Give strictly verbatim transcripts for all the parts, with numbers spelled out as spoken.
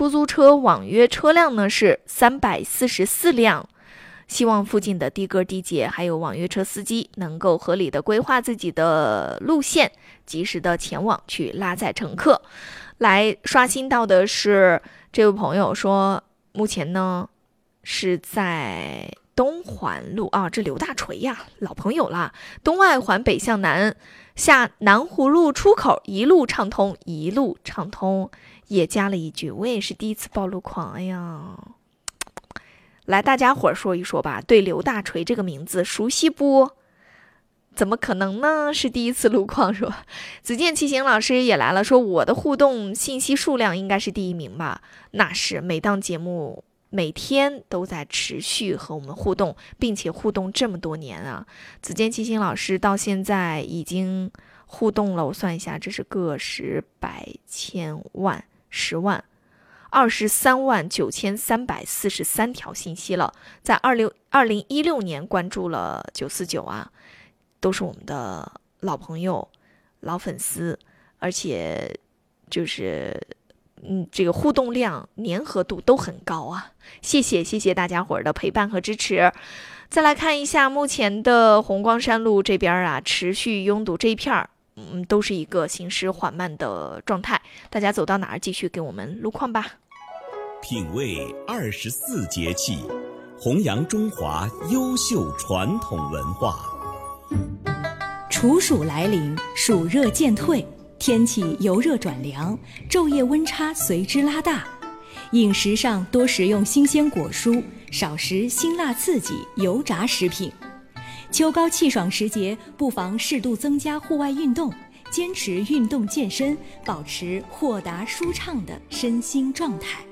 出租车网约车辆呢是三百四十四辆。希望附近的的哥的姐还有网约车司机能够合理的规划自己的路线，及时的前往去拉载乘客。来刷新到的是这位朋友说，目前呢是在东环路啊，这刘大锤呀，老朋友啦。东外环北向南，下南湖路出口一路畅通，一路畅通。也加了一句，我也是第一次报路况，哎呀。来，大家伙说一说吧，对刘大锤这个名字熟悉不？怎么可能呢？是第一次路况是吧？子健骑行老师也来了，说我的互动信息数量应该是第一名吧？那是，每档节目每天都在持续和我们互动，并且互动这么多年啊。子健骑行老师到现在已经互动了，我算一下，这是个十百千万十万。二十三万九千三百四十三条信息了，在二六二零一六年关注了九四九啊，都是我们的老朋友、老粉丝，而且就是嗯，这个互动量、粘合度都很高啊！谢谢谢谢大家伙儿的陪伴和支持。再来看一下目前的红光山路这边啊，持续拥堵这一片儿。嗯，都是一个行驶缓慢的状态，大家走到哪儿继续给我们路况吧。 品味二十四节气，弘扬中华优秀传统文化。 处暑来临，暑热渐退，天气由热转凉，昼夜温差随之拉大。饮食上多食用新鲜果蔬，少食辛辣刺激、油炸食品。秋高气爽时节，不妨适度增加户外运动，坚持运动健身，保持豁达舒畅的身心状态。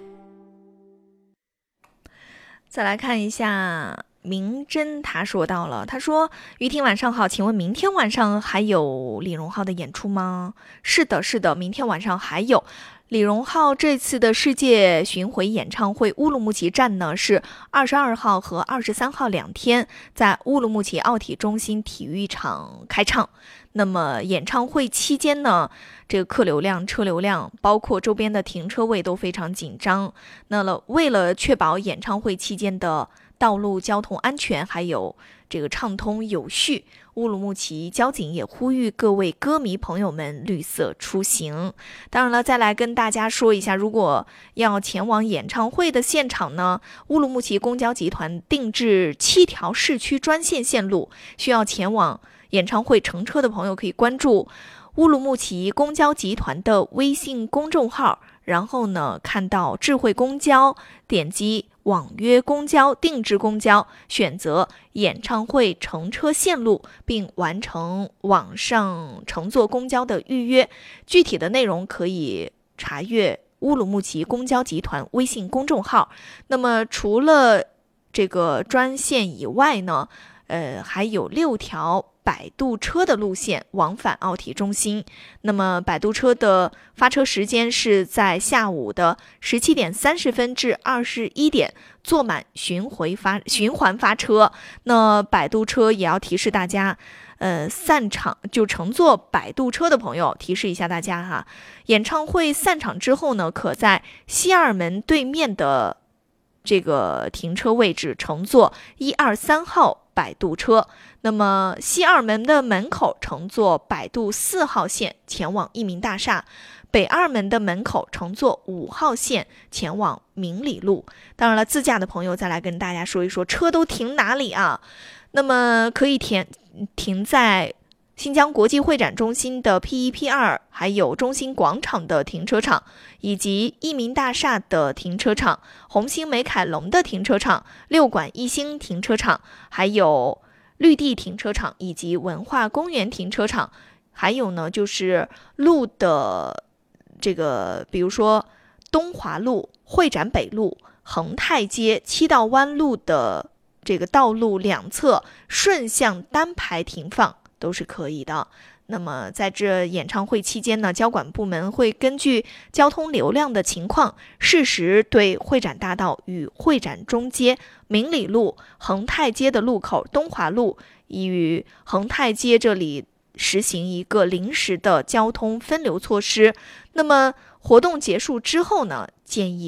再来看一下明真，他说到了，他说于婷晚上好，请问明天晚上还有李荣浩的演出吗？是的是的，明天晚上还有李荣浩这次的世界巡回演唱会，乌鲁木齐站呢是二十二号和二十三号两天，在乌鲁木齐奥体中心体育场开唱。那么演唱会期间呢，这个客流量、车流量，包括周边的停车位都非常紧张。那了，为了确保演唱会期间的道路交通安全，还有这个畅通有序，乌鲁木齐交警也呼吁各位歌迷朋友们绿色出行。当然了，再来跟大家说一下，如果要前往演唱会的现场呢，乌鲁木齐公交集团定制七条市区专线线路，需要前往演唱会乘车的朋友可以关注乌鲁木齐公交集团的微信公众号，然后呢看到智慧公交，点击网约公交、定制公交，选择演唱会乘车线路，并完成网上乘坐公交的预约。具体的内容可以查阅乌鲁木齐公交集团微信公众号。那么除了这个专线以外呢，呃，还有六条摆渡车的路线往返奥体中心。那么摆渡车的发车时间是在下午的十七点三十分至二十一点，坐满巡回发循环发车。那摆渡车也要提示大家，呃，散场就乘坐摆渡车的朋友，提示一下大家哈，演唱会散场之后呢，可在西二门对面的这个停车位置乘坐一二三号摆渡车。那么西二门的门口乘坐摆渡四号线前往益民大厦，北二门的门口乘坐五号线前往明理路。当然了，自驾的朋友再来跟大家说一说车都停哪里啊？那么可以停停在新疆国际会展中心的 P 一 P 二，还有中心广场的停车场，以及益民大厦的停车场、红星美凯龙的停车场、六馆一星停车场，还有绿地停车场以及文化公园停车场。还有呢，就是路的这个，比如说东华路、会展北路、恒泰街、七道湾路的这个道路两侧顺向单排停放都是可以的。那么在这演唱会期间呢，交管部门会根据交通流量的情况，适时对会展大道与会展中街、明理路、恒泰街的路口、东华路与恒泰街这里实行一个临时的交通分流措施。那么活动结束之后呢，建议